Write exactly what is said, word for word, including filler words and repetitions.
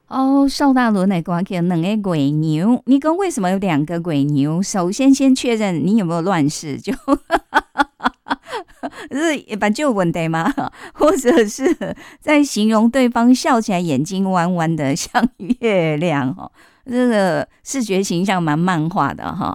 哦，邵大伦的歌叫两个鬼牛，你讲为什么有两个鬼牛？首先先确认你有没有乱世，就。是把就问题吗？或者是在形容对方笑起来眼睛弯弯的像月亮哦，这个视觉形象蛮漫画的哈。